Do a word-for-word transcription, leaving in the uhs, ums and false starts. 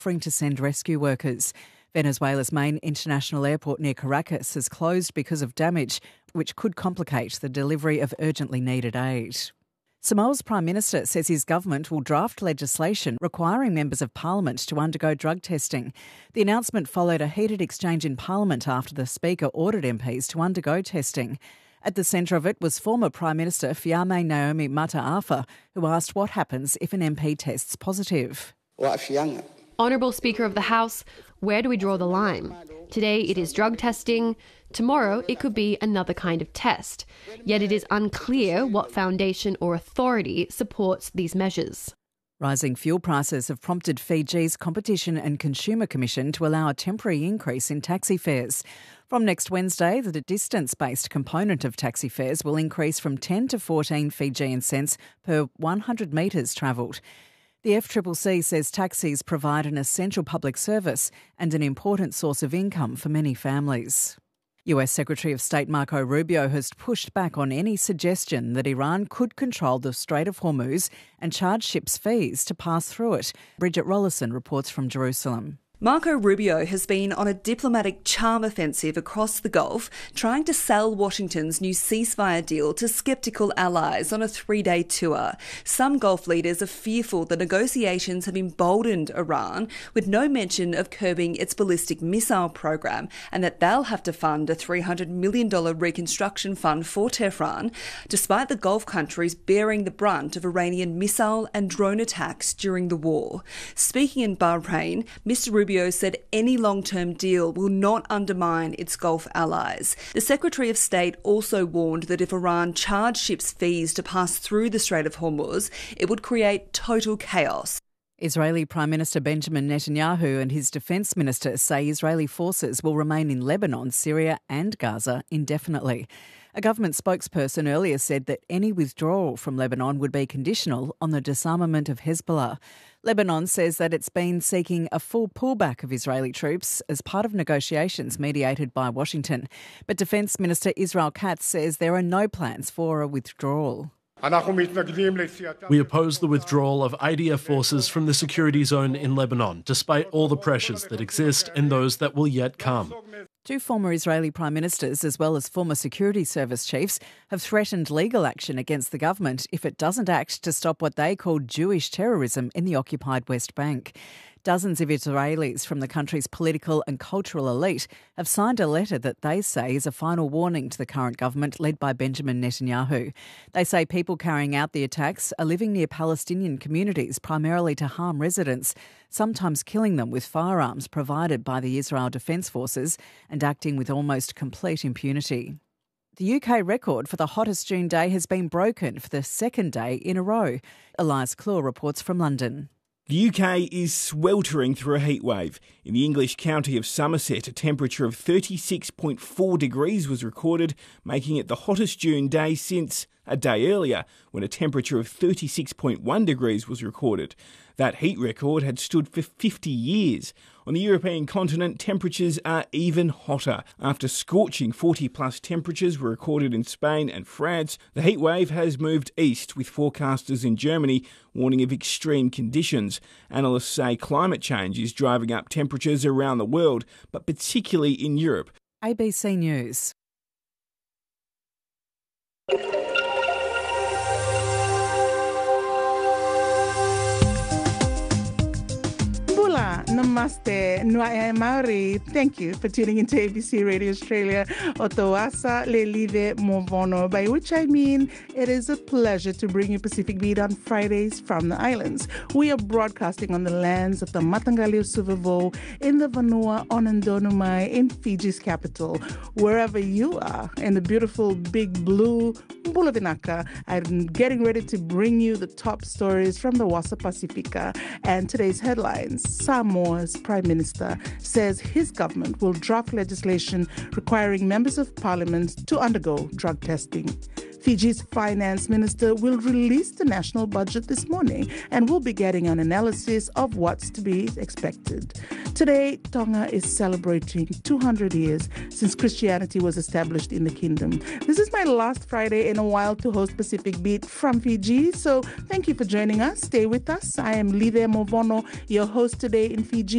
offering to send rescue workers. Venezuela's main international airport near Caracas has closed because of damage, which could complicate the delivery of urgently needed aid. Samoa's Prime Minister says his government will draft legislation requiring members of Parliament to undergo drug testing. The announcement followed a heated exchange in Parliament after the Speaker ordered M Ps to undergo testing. At the centre of it was former Prime Minister Fiame Naomi Mataafa, who asked what happens if an M P tests positive. Honourable Speaker of the House, where do we draw the line? Today it is drug testing. Tomorrow it could be another kind of test. Yet it is unclear what foundation or authority supports these measures. Rising fuel prices have prompted Fiji's Competition and Consumer Commission to allow a temporary increase in taxi fares. From next Wednesday, the distance-based component of taxi fares will increase from ten to fourteen Fijian cents per one hundred metres travelled. The F C C C says taxis provide an essential public service and an important source of income for many families. U S Secretary of State Marco Rubio has pushed back on any suggestion that Iran could control the Strait of Hormuz and charge ships fees to pass through it. Bridget Rollison reports from Jerusalem. Marco Rubio has been on a diplomatic charm offensive across the Gulf, trying to sell Washington's new ceasefire deal to sceptical allies on a three-day tour. Some Gulf leaders are fearful the negotiations have emboldened Iran, with no mention of curbing its ballistic missile program, and that they'll have to fund a three hundred million dollars reconstruction fund for Tehran, despite the Gulf countries bearing the brunt of Iranian missile and drone attacks during the war. Speaking in Bahrain, Mister Rubio said any long-term deal will not undermine its Gulf allies. The Secretary of State also warned that if Iran charged ships fees to pass through the Strait of Hormuz, it would create total chaos. Israeli Prime Minister Benjamin Netanyahu and his Defence Minister say Israeli forces will remain in Lebanon, Syria and Gaza indefinitely. A government spokesperson earlier said that any withdrawal from Lebanon would be conditional on the disarmament of Hezbollah. Lebanon says that it's been seeking a full pullback of Israeli troops as part of negotiations mediated by Washington. But Defence Minister Israel Katz says there are no plans for a withdrawal. We oppose the withdrawal of I D F forces from the security zone in Lebanon, despite all the pressures that exist and those that will yet come. Two former Israeli prime ministers, as well as former security service chiefs, have threatened legal action against the government if it doesn't act to stop what they call Jewish terrorism in the occupied West Bank. Dozens of Israelis from the country's political and cultural elite have signed a letter that they say is a final warning to the current government led by Benjamin Netanyahu. They say people carrying out the attacks are living near Palestinian communities primarily to harm residents, sometimes killing them with firearms provided by the Israel Defence Forces and acting with almost complete impunity. The U K record for the hottest June day has been broken for the second day in a row. Elias Claw reports from London. The U K is sweltering through a heatwave. In the English county of Somerset, a temperature of thirty-six point four degrees was recorded, making it the hottest June day since a day earlier, when a temperature of thirty-six point one degrees was recorded. That heat record had stood for fifty years. On the European continent, temperatures are even hotter. After scorching forty-plus temperatures were recorded in Spain and France, the heatwave has moved east, with forecasters in Germany warning of extreme conditions. Analysts say climate change is driving up temperatures around the world, but particularly in Europe. A B C News. Namaste, Nwaya Maori. Thank you for tuning into A B C Radio Australia, Otoasa Le Live Movono, by which I mean it is a pleasure to bring you Pacific Beat on Fridays from the islands. We are broadcasting on the lands of the Matangali Suvavu in the Vanua Onandonumai in Fiji's capital. Wherever you are in the beautiful big blue Bulavinaka, I'm getting ready to bring you the top stories from the Wasa Pacifica and today's headlines. Samoa's Prime Minister says his government will draft legislation requiring members of parliament to undergo drug testing. Fiji's finance minister will release the national budget this morning and we'll be getting an analysis of what's to be expected. Today, Tonga is celebrating two hundred years since Christianity was established in the kingdom. This is my last Friday in a while to host Pacific Beat from Fiji, so thank you for joining us. Stay with us. I am Live Movono, your host today in Fiji.